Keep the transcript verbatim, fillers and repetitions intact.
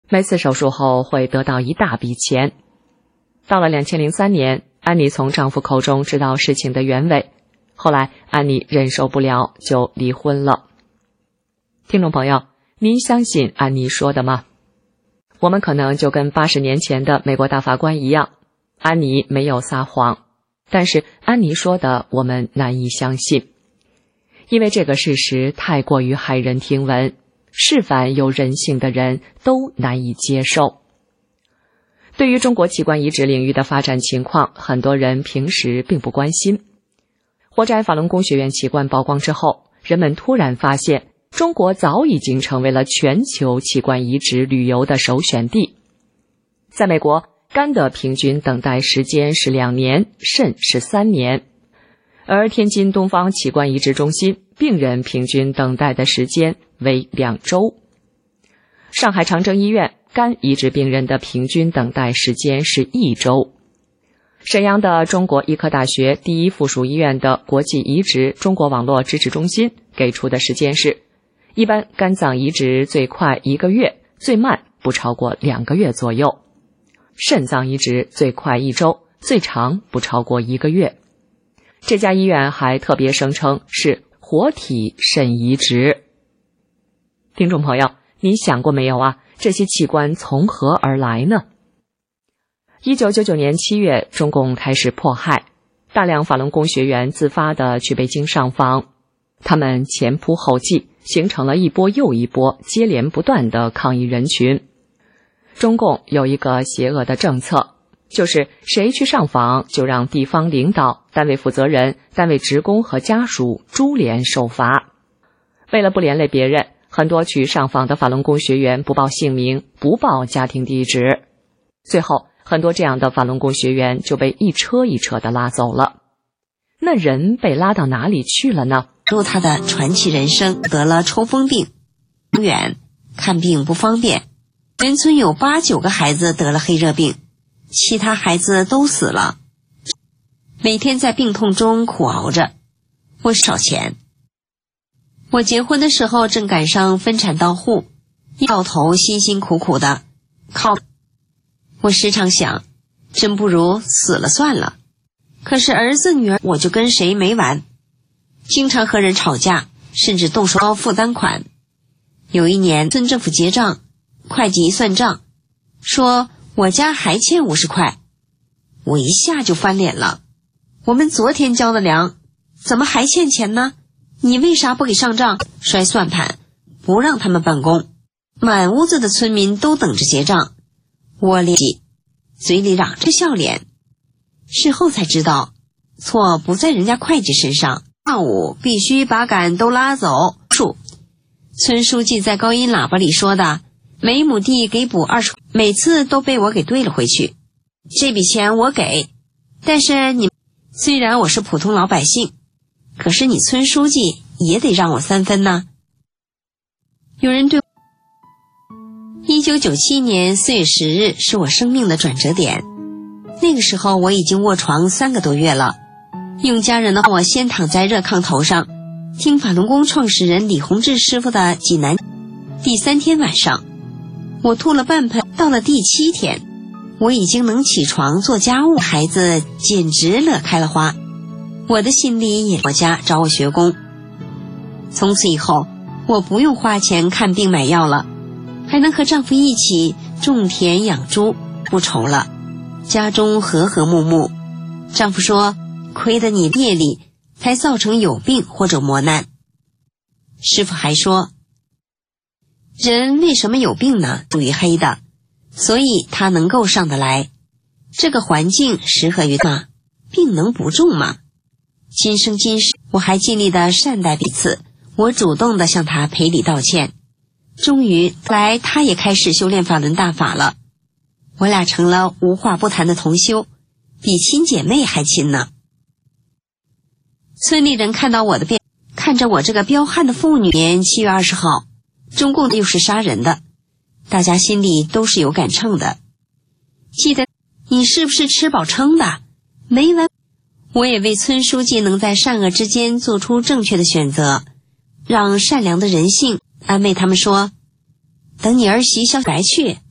每次手术后会得到一大笔钱。到了二零零三年，安妮从丈夫口中知道事情的原委，后来安妮忍受不了，就离婚了。听众朋友，您相信安妮说的吗？我们可能就跟八十年前的美国大法官一样，安妮没有撒谎，但是安妮说的我们难以相信，因为这个事实太过于骇人听闻，是凡有人性的人都难以接受。对于中国器官移植领域的发展情况，很多人平时并不关心。活摘法轮功学员器官曝光之后，人们突然发现中国早已经成为了全球器官移植旅游的首选地。在美国，肝的平均等待时间是两年，肾是三年。而天津东方器官移植中心，病人平均等待的时间为两周。上海长征医院肝移植病人的平均等待时间是一周。沈阳的中国医科大学第一附属医院的国际移植中国网络支持中心给出的时间是，一般肝脏移植最快一个月，最慢不超过两个月左右；肾脏移植最快一周，最长不超过一个月。这家医院还特别声称是活体肾移植。听众朋友，您想过没有啊？这些器官从何而来呢？一九九九年七月，中共开始迫害，大量法轮功学员自发地去北京上访，他们前仆后继，形成了一波又一波接连不断的抗议人群。中共有一个邪恶的政策，就是谁去上访就让地方领导、单位负责人、单位职工和家属株连受罚。为了不连累别人，很多去上访的法轮功学员不报姓名，不报家庭地址，最后很多这样的法轮功学员就被一车一车的拉走了。那人被拉到哪里去了呢？ 入他的传奇人生，得了抽风病，远看病不方便，全村有八九个孩子得了黑热病，其他孩子都死了，每天在病痛中苦熬着。我少钱，我结婚的时候正赶上分产到户，一到头辛辛苦苦的靠。我时常想，真不如死了算了。可是儿子女儿我就跟谁没完，经常和人吵架，甚至动手负担款。有一年村政府结账，会计一算账，说我家还欠五十块，我一下就翻脸了。我们昨天交的粮，怎么还欠钱呢？你为啥不给上账？摔算盘，不让他们办公。满屋子的村民都等着结账，我咧嘴，嘴里嚷着笑脸。事后才知道，错不在人家会计身上，上午必须把杆都拉走。数村书记在高音喇叭里说的，每亩地给补二十，每次都被我给兑了回去。这笔钱我给，但是你虽然我是普通老百姓，可是你村书记也得让我三分呢。有人对一九九七年四月十日是我生命的转折点，那个时候我已经卧床三个多月了，用家人的话，我先躺在热炕头上，听法轮功创始人李洪志师傅的济南。第三天晚上，我吐了半盆，到了第七天，我已经能起床做家务，孩子简直乐开了花。我的心里也我家找我学功。从此以后，我不用花钱看病买药了，还能和丈夫一起种田养猪，不愁了，家中和和睦睦。丈夫说，亏得你业力才造成有病或者磨难。师傅还说，人为什么有病呢？属于黑的，所以他能够上得来。这个环境适合于他，病能不重吗？今生今世，我还尽力的善待彼此，我主动的向他赔礼道歉。终于来，他也开始修炼法轮大法了，我俩成了无话不谈的同修，比亲姐妹还亲呢。村里人看到我的变，看着我这个彪悍的妇女。年七月二十号，中共又是杀人的，大家心里都是有杆秤的。记得你是不是吃饱撑的？没完。我也为村书记能在善恶之间做出正确的选择，让善良的人性安慰他们说，等你儿媳小来去，